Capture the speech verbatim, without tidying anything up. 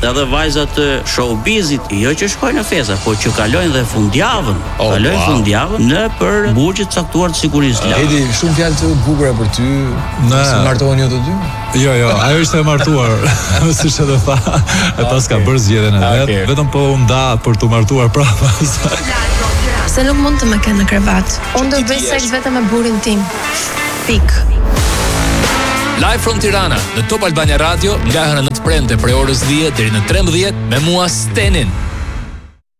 edhe vajzat të showbizit, jo që shkojnë në festa, po që kalojnë dhe fundjavën, oh, kalojnë wow. fundjavën në për burgje të caktuar të sigurisë. Uh, Edi, shumë fjalë të bukura për ty. Ne martoheni ju të dy? Jo, jo, ajo ishte e martuar, siç edhe tha, e pas ka bërë zgjedhjen e vet, okay. vetëm po u nda për të martuar prapa. Se nuk mund të më kenë në krevat. Unë do bëj seks vetëm me burrin tim. Pik. Live from Tirana në Top Albania Radio nga hëna nëntë premte prej orës dhjetë deri në trembëdhjetë me mua Stenin.